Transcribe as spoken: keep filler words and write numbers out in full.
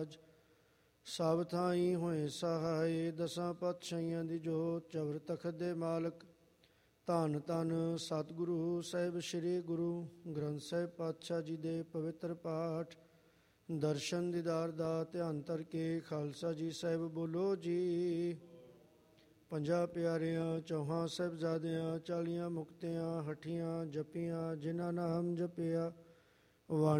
ਸਭ ਥਾਈ ਹੋਏ ਸਹਾਏ, ਦਸਾਂ ਪਾਤਸ਼ਾਹੀਆਂ ਦੀ ਜੋਤ, ਚਵਰ ਤਖਤ ਦੇ ਮਾਲਕ, ਧੰਨ ਧੰਨ ਸਤਿਗੁਰੂ ਸਾਹਿਬ ਸ੍ਰੀ ਗੁਰੂ ਗ੍ਰੰਥ ਸਾਹਿਬ ਪਾਤਸ਼ਾਹ ਜੀ ਦੇ ਪਵਿੱਤਰ ਪਾਠ ਦਰਸ਼ਨ ਦੀਦਾਰ ਦਾ ਧਿਆਨ ਧਰ ਕੇ ਖਾਲਸਾ ਜੀ ਸਾਹਿਬ ਬੋਲੋ ਜੀ। ਪੰਜਾਂ ਪਿਆਰਿਆਂ ਚੌਹਾਂ ਸਾਹਿਬਜ਼ਾਦਿਆਂ, ਚਾਲੀਆਂ ਮੁਕਤਿਆਂ ਹੱਠੀਆਂ ਜਪੀਆਂ, ਜਿਨ੍ਹਾਂ ਨਾਮ ਜਪਿਆ